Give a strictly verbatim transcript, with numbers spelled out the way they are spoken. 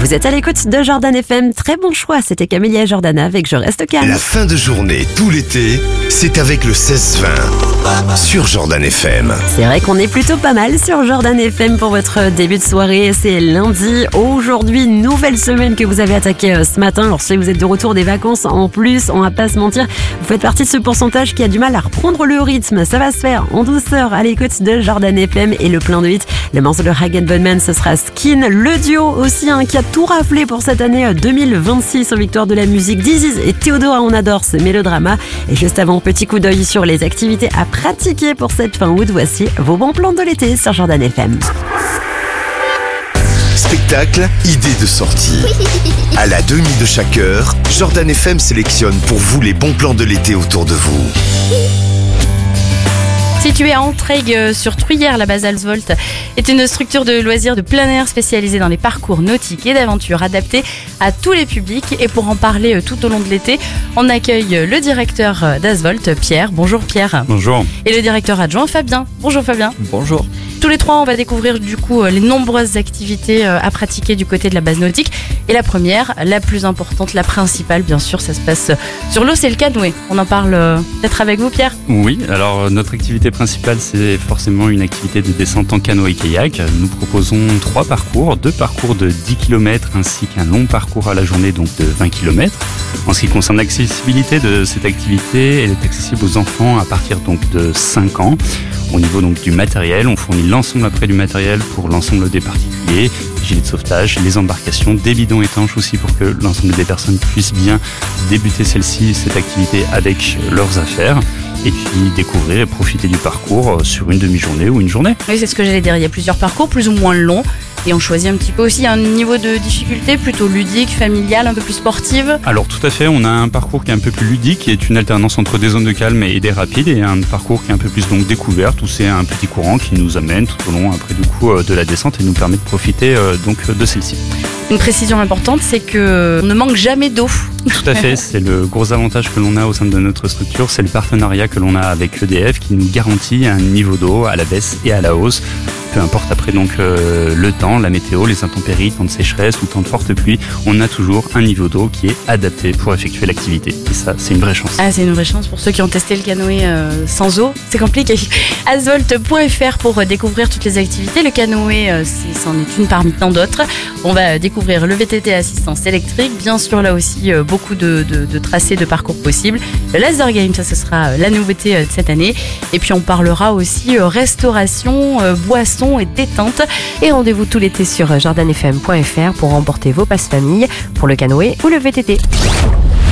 Vous êtes à l'écoute de Jordan F M. Très bon choix, c'était Camélia Jordana avec Je reste calme. La fin de journée, tout l'été, c'est avec le seize vingt sur Jordan F M. C'est vrai qu'on est plutôt pas mal sur Jordan F M pour votre début de soirée. C'est lundi. Aujourd'hui, nouvelle semaine que vous avez attaquée ce matin. Alors si vous êtes de retour des vacances, en plus, on va pas se mentir, vous faites partie de ce pourcentage qui a du mal à reprendre le rythme. Ça va se faire en douceur à l'écoute de Jordan F M et le plein de hits. Le morceau de Rag and Bone Man, ce sera Skin. Le duo aussi hein, qui a tout raflé pour cette année deux mille vingt-six aux victoires de la musique. Diziz et Théodora, on adore ce mélodrama. Et juste avant, petit coup d'œil sur les activités à pratiquer pour cette fin août. Voici vos bons plans de l'été sur Jordan F M. Spectacle, idées de sortie. À la demi de chaque heure, Jordan F M sélectionne pour vous les bons plans de l'été autour de vous. Située à Entraigues sur Truyère, la base Alsvolt est une structure de loisirs de plein air spécialisée dans les parcours nautiques et d'aventure adaptés à tous les publics. Et pour en parler tout au long de l'été, on accueille le directeur d'Asvolt, Pierre. Bonjour Pierre. Bonjour. Et le directeur adjoint, Fabien. Bonjour Fabien. Bonjour. Tous les trois, on va découvrir du coup les nombreuses activités à pratiquer du côté de la base nautique. Et la première, la plus importante, la principale, bien sûr, ça se passe sur l'eau, c'est le canoë. On en parle peut-être avec vous, Pierre ? Oui, alors notre activité principale, c'est forcément une activité de descente en canoë-kayak. Nous proposons trois parcours, deux parcours de dix kilomètres ainsi qu'un long parcours à la journée, donc de vingt kilomètres. En ce qui concerne l'accessibilité de cette activité, elle est accessible aux enfants à partir donc de cinq ans. Au niveau donc du matériel, on fournit l'ensemble après du matériel pour l'ensemble des particuliers, gilets de sauvetage, les embarcations, des bidons étanches aussi pour que l'ensemble des personnes puissent bien débuter celle-ci, cette activité avec leurs affaires. Et puis découvrir et profiter du parcours sur une demi-journée ou une journée. Oui, c'est ce que j'allais dire. Il y a plusieurs parcours, plus ou moins longs. Et on choisit un petit peu aussi un niveau de difficulté plutôt ludique, familial, un peu plus sportive. Alors tout à fait, on a un parcours qui est un peu plus ludique, qui est une alternance entre des zones de calme et des rapides, et un parcours qui est un peu plus donc découverte, où c'est un petit courant qui nous amène tout au long après du coup de la descente et nous permet de profiter donc de celle-ci. Une précision importante, c'est qu'on ne manque jamais d'eau. Tout à fait, c'est le gros avantage que l'on a au sein de notre structure, c'est le partenariat que l'on a avec E D F qui nous garantit un niveau d'eau à la baisse et à la hausse. Peu importe après donc euh, le temps, la météo, les intempéries, temps de sécheresse ou temps de forte pluie, on a toujours un niveau d'eau qui est adapté pour effectuer l'activité. Et ça, c'est une vraie chance. Ah, c'est une vraie chance pour ceux qui ont testé le canoë euh, sans eau. C'est compliqué. asvolt point f r pour découvrir toutes les activités. Le canoë, euh, c'est, c'en est une parmi tant d'autres. On va découvrir le V T T assistance électrique. Bien sûr, là aussi, euh, beaucoup de, de, de tracés, de parcours possibles. Le laser game, ça, ce sera euh, la nouveauté euh, de cette année. Et puis, on parlera aussi euh, restauration, euh, boisson et détente. Et rendez-vous tout l'été sur jordan f m point f r pour remporter vos passes famille pour le canoë ou le V T T.